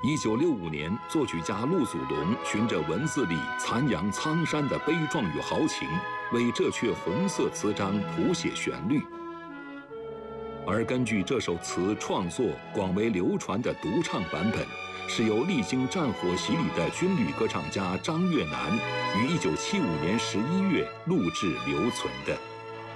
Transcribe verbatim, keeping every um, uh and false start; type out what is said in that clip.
一九六五年，作曲家陆祖龙循着文字里残阳苍山的悲壮与豪情，为这阙红色词章谱写旋律。而根据这首词创作广为流传的独唱版本，是由历经战火洗礼的军旅歌唱家张悦南于一九七五年十一月录制留存的。